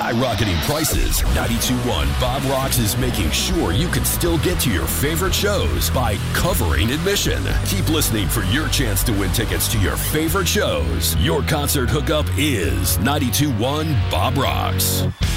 skyrocketing prices, 92.1 Bob Rocks is making sure you can still get to your favorite shows by covering admission. Keep listening for your chance to win tickets to your favorite shows. Your concert hookup is 92.1 Bob Rocks.